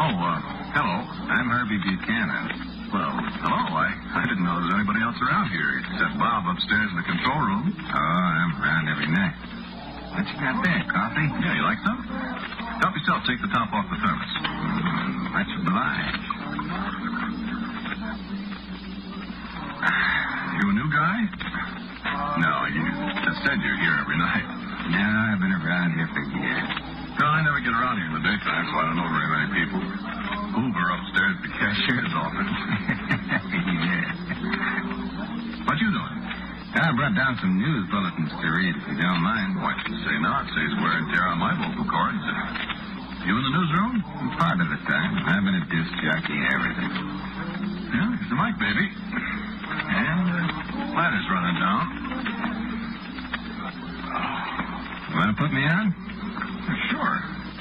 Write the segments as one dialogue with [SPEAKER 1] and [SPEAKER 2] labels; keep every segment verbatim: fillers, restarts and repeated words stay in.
[SPEAKER 1] Oh, uh, hello. I'm Herbie Buchanan. Well, hello. I, I didn't know there was anybody else around here except Bob upstairs in the control room. Oh, I'm around every night. What you got there, coffee? Yeah, you like some? Help yourself. Take the top off the thermos. Mm, much obliged. You a new guy? No, you just said you're here every night. No, I've been around here for years. No, I never get around here in the daytime, so I don't know very many people. Hoover upstairs at the cashier's office. Yeah. What you doing? I brought down some news bulletins to read, if you don't mind. What you say now? It says wear and tear on my vocal cords. You in the newsroom? Part of the time. I've been a disc jockey and everything. Yeah, here's the mic, baby. And uh, ladder's running down. You want to put me on? Sure.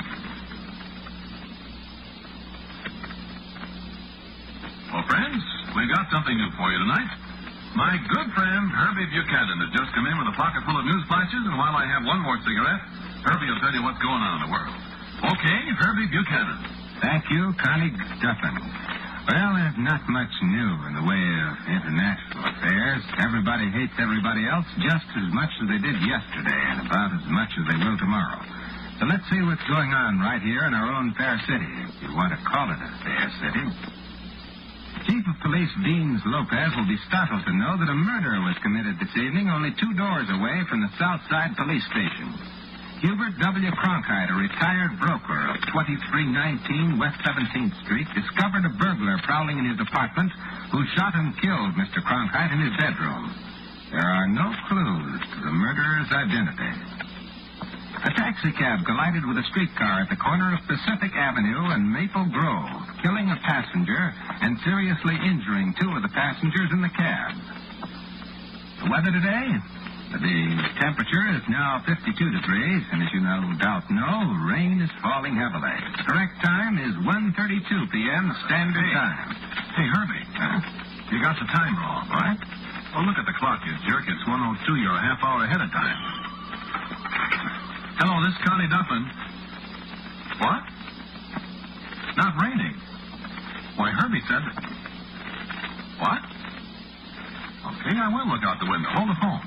[SPEAKER 1] Well, friends, we've got something new for you tonight. My good friend, Herbie Buchanan, has just come in with a pocket full of news flashes, and while I have one more cigarette, Herbie will tell you what's going on in the world. Okay, Herbie Buchanan. Thank you, Connie Duffin. Well, there's not much new in the way of international affairs. Everybody hates everybody else just as much as they did yesterday and about as much as they will tomorrow. So let's see what's going on right here in our own fair city, if you want to call it a fair city. Chief of Police Deans Lopez will be startled to know that a murder was committed this evening only two doors away from the Southside Police Station. Hubert W. Cronkite, a retired broker of twenty-three nineteen West seventeenth Street, discovered a burglar prowling in his apartment who shot and killed Mister Cronkite in his bedroom. There are no clues to the murderer's identity. A taxicab collided with a streetcar at the corner of Pacific Avenue and Maple Grove, killing a passenger and seriously injuring two of the passengers in the cab. The weather today? The temperature is now fifty-two degrees, and as you no doubt know, rain is falling heavily. The correct time is one thirty-two p.m. Standard hey. Time. Hey, Herbie. Huh? You got the time wrong. What? Oh, look at the clock, you jerk. It's one oh two. You're a half hour ahead of time. Hello, this is Connie Duffin. What? Not raining. Why, Herbie said... What? Okay, I will look out the window. Hold the phone.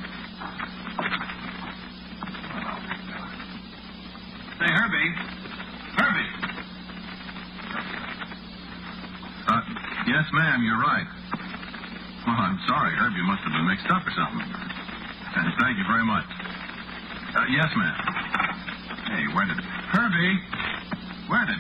[SPEAKER 1] Say, Herbie. Herbie. Uh, yes, ma'am, you're right. Well, I'm sorry. Herbie must have been mixed up or something. And thank you very much. Uh, yes, ma'am. Hey, where did... Herbie! Where did...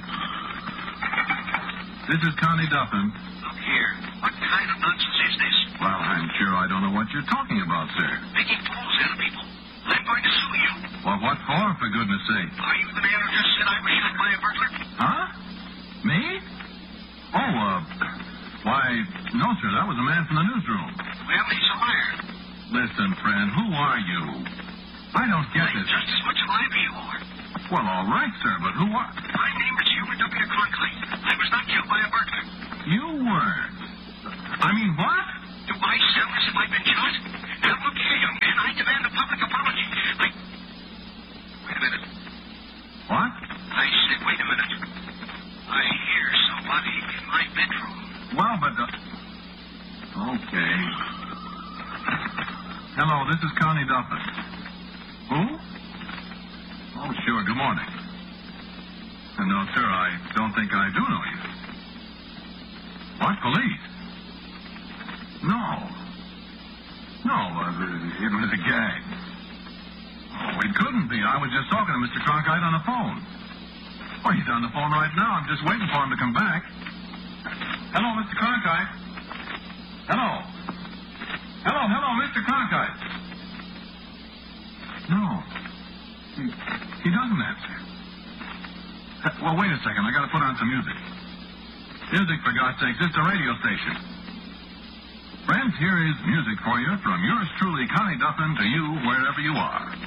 [SPEAKER 1] This is Connie Duffin.
[SPEAKER 2] Look here. What kind of nonsense is this?
[SPEAKER 1] Well, I'm sure I don't know what you're talking about, sir.
[SPEAKER 2] Making fools out of people. I'm going to sue you.
[SPEAKER 1] Well, what for, for goodness sake?
[SPEAKER 2] Are you the man who just said I was shot by a burglar?
[SPEAKER 1] Huh? Me? Oh, uh... Why, no, sir. That was a man from the newsroom.
[SPEAKER 2] Well, he's a liar.
[SPEAKER 1] Listen, friend, who are you? I don't get
[SPEAKER 2] I'm
[SPEAKER 1] this.
[SPEAKER 2] just as much alive as you are.
[SPEAKER 1] Well, all right, sir, but who are...
[SPEAKER 2] My name is Hubert W. Cronkite. I was not killed by a burglar.
[SPEAKER 1] You weren't. I mean, what?
[SPEAKER 2] Do I sound as if I've been shot? Now, look here, young man. I demand a public apology. I... Wait a minute.
[SPEAKER 1] What?
[SPEAKER 2] I said, wait a minute. I hear somebody in my bedroom.
[SPEAKER 1] Well, but... Uh... Okay. Hello, this is Connie Duffin. Who? Oh, sure. Good morning. Uh, no, sir, I don't think I do know you. What? Police? No. No, uh, it was a gag. Oh, it couldn't be. I was just talking to Mister Cronkite on the phone. Oh, he's on the phone right now. I'm just waiting for him to come back. Hello, Mister Cronkite. Hello. Hello, hello, Mister Cronkite. No. He, he doesn't answer. Uh, well, wait a second. I got to put on some music. Music, for God's sake. This is a radio station. Friends, here is music for you from yours truly, Connie Duffin, to you wherever you are.